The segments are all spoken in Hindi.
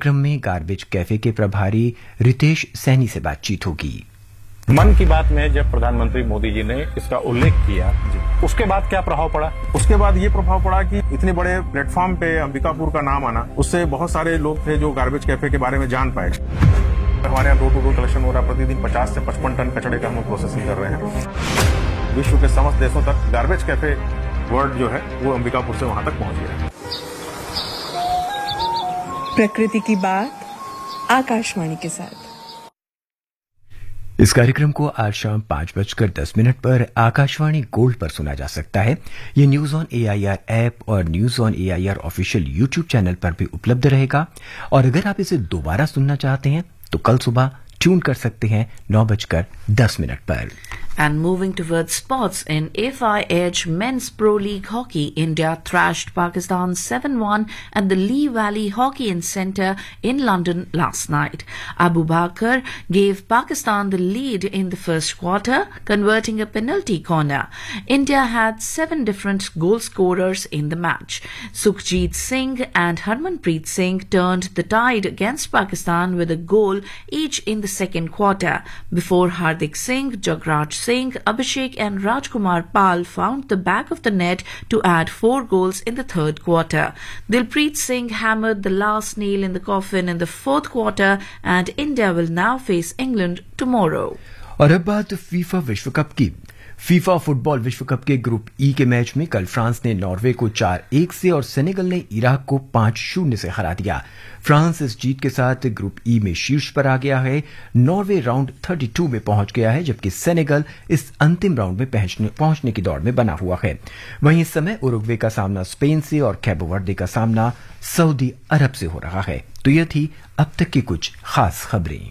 कार्यक्रम में गार्बेज कैफे के प्रभारी रितेश सैनी से बातचीत होगी। मन की बात में जब प्रधानमंत्री मोदी जी ने इसका उल्लेख किया, उसके बाद क्या प्रभाव पड़ा? उसके बाद ये प्रभाव पड़ा कि इतने बड़े प्लेटफॉर्म पे अंबिकापुर का नाम आना, उससे बहुत सारे लोग थे जो गार्बेज कैफे के बारे में जान पाए। हमारे यहाँ डोर टू डोर कलेक्शन हो रहा है, प्रतिदिन 50 से 55 टन कचड़े का हम प्रोसेसिंग कर रहे हैं। विश्व के समस्त देशों तक गार्बेज कैफे वर्ड जो है वो अंबिकापुर से वहां तक पहुंच गया है। प्रकृति की बात आकाशवाणी के साथ। इस कार्यक्रम को आज शाम 5:10 पर आकाशवाणी गोल्ड पर सुना जा सकता है। ये न्यूज ऑन AIR ऐप और news on AIR official YouTube channel पर भी उपलब्ध रहेगा। और अगर आप इसे दोबारा सुनना चाहते हैं तो कल सुबह ट्यून कर सकते हैं 9:10 पर। And moving towards sports, in FIH Men's Pro League Hockey, India thrashed Pakistan 7-1 at the Lee Valley Hockey Centre in London last night. Abu Bakr gave Pakistan the lead in the first quarter, converting a penalty corner. India had 7 different goal scorers in the match. Sukhjeet Singh and Harmanpreet Singh turned the tide against Pakistan with a goal each in the second quarter, before Hardik Singh, Jagraj Singh, Abhishek and Rajkumar Pal found the back of the net to add 4 goals in the third quarter. Dilpreet Singh hammered the last nail in the coffin in the fourth quarter, and India will now face England tomorrow. और अब बात फीफा विश्व कप की। फीफा फुटबॉल विश्व कप के ग्रुप ई के मैच में कल फ्रांस ने नॉर्वे को 4-1 से और सेनेगल ने इराक को 5-0 से हरा दिया। फ्रांस इस जीत के साथ ग्रुप ई में शीर्ष पर आ गया है। नॉर्वे राउंड 32 में पहुंच गया है, जबकि सेनेगल इस अंतिम राउंड में पहुंचने की दौड़ में बना हुआ है। वहीं इस समय उरुग्वे का सामना स्पेन से और कैबो वर्दे का सामना सऊदी अरब से हो रहा है। तो यह थी अब तक की कुछ खास खबरें।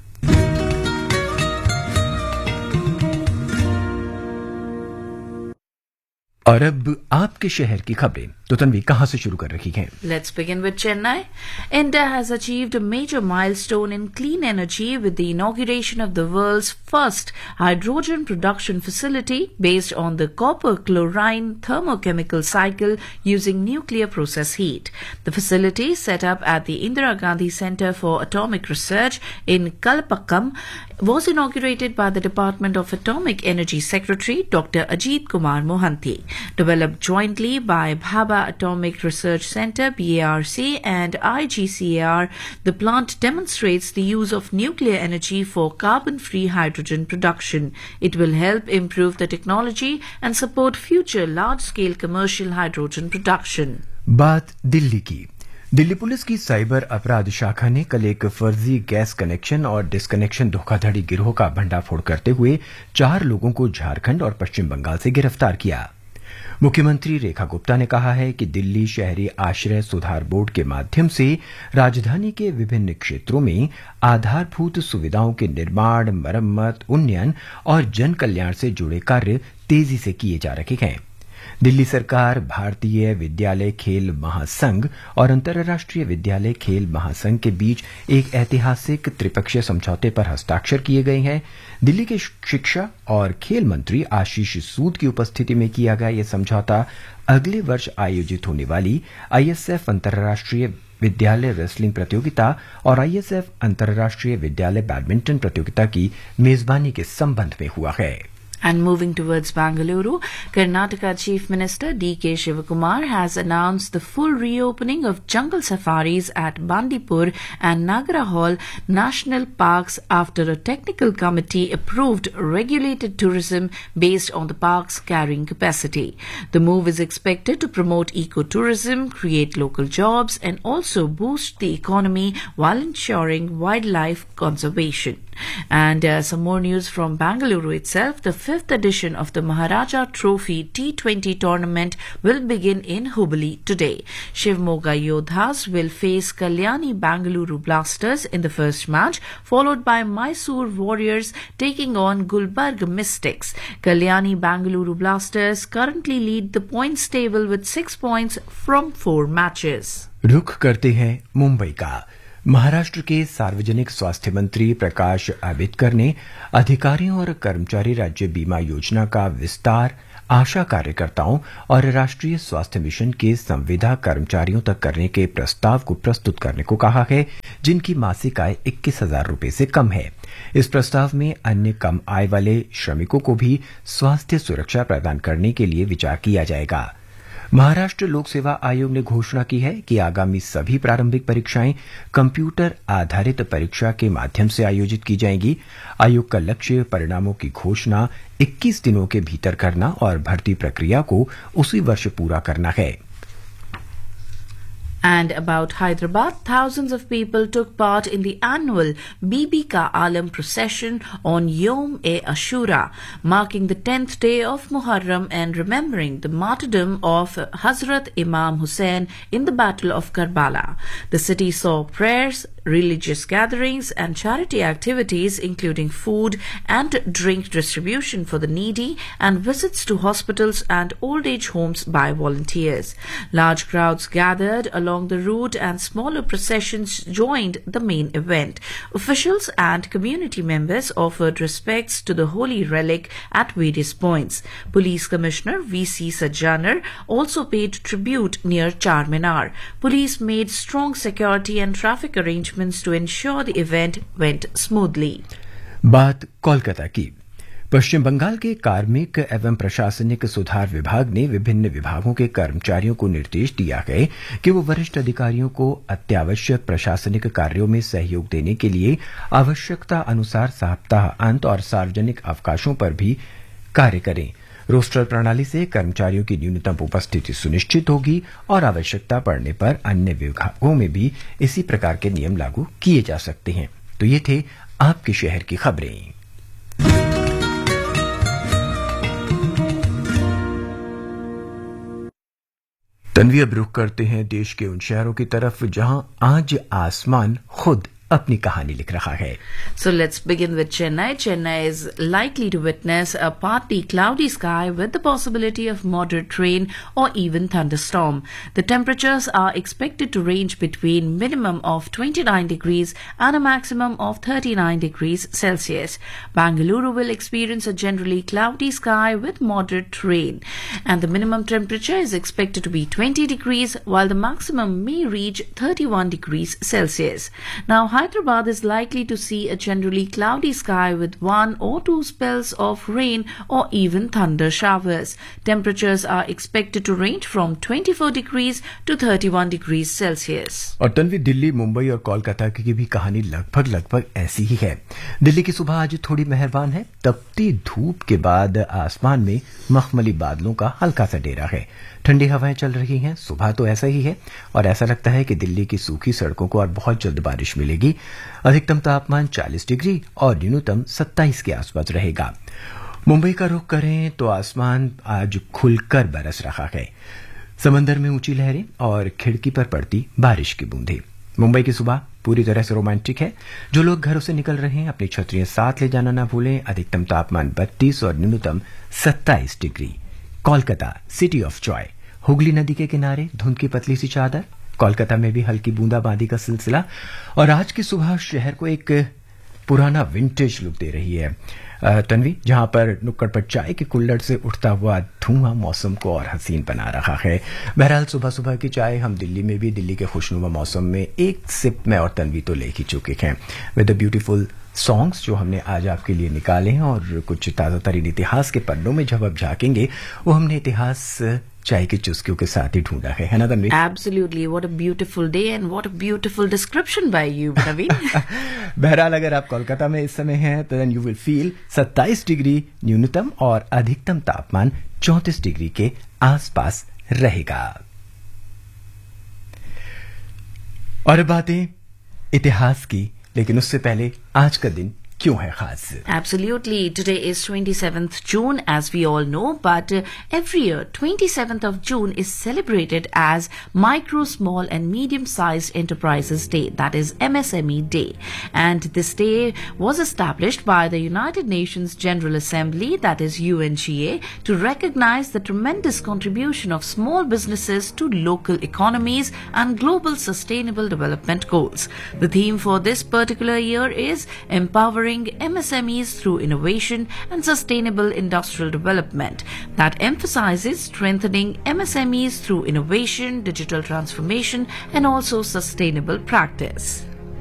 और अब आपके शहर की खबरें। तो तन्वी कहां से शुरू कर रही हैं? Let's begin with Chennai. India has achieved a major milestone in clean energy with the inauguration of the world's first hydrogen production facility based on the copper chlorine thermochemical cycle using nuclear process heat. The facility, set up at the Indira Gandhi Center for Atomic Research in Kalpakkam, was inaugurated by the Department of Atomic Energy Secretary Dr. Ajit Kumar Mohanty. Developed jointly by Bhabha Atomic Research Center BARC and IGCAR, the plant demonstrates the use of nuclear energy for carbon-free hydrogen production. It will help improve the technology and support future large-scale commercial hydrogen production. बात दिल्ली की। दिल्ली पुलिस की साइबर अपराध शाखा ने कल एक फर्जी गैस कनेक्शन और डिस्कनेक्शन धोखाधड़ी गिरोह का भंडाफोड़ करते हुए 4 लोगों को झारखंड और पश्चिम बंगाल से गिरफ्तार किया। मुख्यमंत्री रेखा गुप्ता ने कहा है कि दिल्ली शहरी आश्रय सुधार बोर्ड के माध्यम से राजधानी के विभिन्न क्षेत्रों में आधारभूत सुविधाओं के निर्माण, मरम्मत, उन्नयन और जन कल्याण से जुड़े कार्य तेजी से किए जा रहे हैं। दिल्ली सरकार, भारतीय विद्यालय खेल महासंघ और अंतर्राष्ट्रीय विद्यालय खेल महासंघ के बीच एक ऐतिहासिक त्रिपक्षीय समझौते पर हस्ताक्षर किए गए हैं। दिल्ली के शिक्षा और खेल मंत्री आशीष सूद की उपस्थिति में किया गया यह समझौता अगले वर्ष आयोजित होने वाली ISF अंतर्राष्ट्रीय विद्यालय रेसलिंग प्रतियोगिता और ISF अंतर्राष्ट्रीय विद्यालय बैडमिंटन प्रतियोगिता की मेजबानी के संबंध में हुआ है। And moving towards Bangalore, Karnataka Chief Minister D.K. Shivakumar has announced the full reopening of jungle safaris at Bandipur and Nagara Hall National Parks after a technical committee approved regulated tourism based on the park's carrying capacity. The move is expected to promote ecotourism, create local jobs, and also boost the economy while ensuring wildlife conservation. And some more news from Bangalore itself. The 5th edition of the Maharaja Trophy T20 tournament will begin in Hubli today. Shivmoga Yodhas will face Kalyani Bangalore Blasters in the first match, followed by Mysore Warriors taking on Gulbarga Mystics. Kalyani Bangalore Blasters currently lead the points table with 6 points from 4 matches. रुख करते हैं मुंबई का। महाराष्ट्र के सार्वजनिक स्वास्थ्य मंत्री प्रकाश आंबेडकर ने अधिकारियों और कर्मचारी राज्य बीमा योजना का विस्तार आशा कार्यकर्ताओं और राष्ट्रीय स्वास्थ्य मिशन के संविदा कर्मचारियों तक करने के प्रस्ताव को प्रस्तुत करने को कहा है। जिनकी मासिक आय 21,000 रुपए से कम है। इस प्रस्ताव में अन्य कम आय वाले श्रमिकों को भी स्वास्थ्य सुरक्षा प्रदान करने के लिए विचार किया जाएगा। महाराष्ट्र लोक सेवा आयोग ने घोषणा की है कि आगामी सभी प्रारंभिक परीक्षाएं कंप्यूटर आधारित परीक्षा के माध्यम से आयोजित की जाएंगी। आयोग का लक्ष्य परिणामों की घोषणा 21 दिनों के भीतर करना और भर्ती प्रक्रिया को उसी वर्ष पूरा करना है। And about Hyderabad, thousands of people took part in the annual Bibi Ka Alam procession on Yom-e-Ashura, marking the 10th day of Muharram and remembering the martyrdom of Hazrat Imam Hussain in the Battle of Karbala. The city saw prayers, religious gatherings and charity activities including food and drink distribution for the needy and visits to hospitals and old age homes by volunteers. Large crowds gathered along the route and smaller processions joined the main event. Officials and community members offered respects to the holy relic at various points. Police Commissioner V.C. Sajjanar also paid tribute near Charminar. Police made strong security and traffic arrangements to ensure the event went smoothly. बात कोलकाता की। पश्चिम बंगाल के कार्मिक एवं प्रशासनिक सुधार विभाग ने विभिन्न विभागों के कर्मचारियों को निर्देश दिया है कि वो वरिष्ठ अधिकारियों को अत्यावश्यक प्रशासनिक कार्यों में सहयोग देने के लिए आवश्यकता अनुसार सप्ताह अंत और सार्वजनिक अवकाशों पर भी कार्य करें। रोस्टर प्रणाली से कर्मचारियों की न्यूनतम उपस्थिति सुनिश्चित होगी और आवश्यकता पड़ने पर अन्य विभागों में भी इसी प्रकार के नियम लागू किए जा सकते हैं। तो ये थे आपके शहर की खबरें। तन्वी, अब रुख करते हैं देश के उन शहरों की तरफ जहां आज आसमान खुद अपनी कहानी लिख रहा है। So let's begin with Chennai. Chennai is likely to witness a partly cloudy sky with the possibility of moderate rain or even thunderstorm. The temperatures are expected to range between minimum of 29 degrees and a maximum of 39 degrees Celsius. Bangalore will experience a generally cloudy sky with moderate rain, and the minimum temperature is expected to be 20 degrees while the maximum may reach 31 degrees Celsius. Now, Hyderabad is likely to see a generally cloudy sky with 1 or 2 spells of rain or even thunder showers. Temperatures are expected to range from 24 degrees to 31 degrees Celsius. और तन्वी, दिल्ली, मुंबई और कोलकाता की भी कहानी लगभग ऐसी ही है। दिल्ली की सुबह आज थोड़ी मेहरबान है। तपती धूप के बाद आसमान में मखमली बादलों का हल्का सा डेरा है। ठंडी हवाएं चल रही हैं। सुबह तो ऐसा ही है और ऐसा लगता है कि दिल्ली की सूखी सड़कों को और बहुत जल्द बारिश मिलेगी। अधिकतम तापमान 40 डिग्री और न्यूनतम 27 के आसपास रहेगा। मुंबई का रुख करें तो आसमान आज खुलकर बरस रहा है। समंदर में ऊंची लहरें और खिड़की पर पड़ती बारिश की बूंदें। मुंबई की सुबह पूरी तरह से रोमांटिक है। जो लोग घरों से निकल रहे हैं अपनी छतरियां साथ ले जाना ना भूलें। अधिकतम तापमान 32 और न्यूनतम 27 degree. Kolkata, city of Joy, Hooghly नदी के किनारे धुंध की पतली सी चादर। कोलकाता में भी हल्की बूंदाबांदी का सिलसिला और आज की सुबह शहर को एक पुराना विंटेज लुक दे रही है। तन्वी, जहां पर नुक्कड़ पर चाय के कुल्हड़ से उठता हुआ धुआं मौसम को और हसीन बना रहा है। बहरहाल सुबह सुबह की चाय हम दिल्ली में भी दिल्ली के खुशनुमा मौसम में एक सिप में और तन्वी तो ले ही चुके हैं विद द ब्यूटीफुल सॉन्ग्स जो हमने आज आपके लिए निकाले हैं। और कुछ ताजा तरीन इतिहास के पन्नों में जब आप झांकेंगे वो हमने इतिहास चाय की चुस्कियों के साथ ही ढूंढा है ना Tanvi? Absolutely. What a beautiful day and what a beautiful description by you, Naveen. बहरहाल अगर आप कोलकाता में इस समय हैं तो then you will feel 27 degree न्यूनतम और अधिकतम तापमान 34 डिग्री के आसपास रहेगा। और बातें इतिहास की, लेकिन उससे पहले आज का दिन क्यों है खास? Absolutely. Today is 27th June, as we all know, but every year, 27th of June is celebrated as Micro, Small and Medium-Sized Enterprises Day, that is MSME Day. And this day was established by the United Nations General Assembly, that is UNGA, to recognize the tremendous contribution of small businesses to local economies and global sustainable development goals. The theme for this particular year is empowering MSMEs through innovation and sustainable industrial development, that emphasizes strengthening MSMEs through innovation, digital transformation, and also sustainable practice.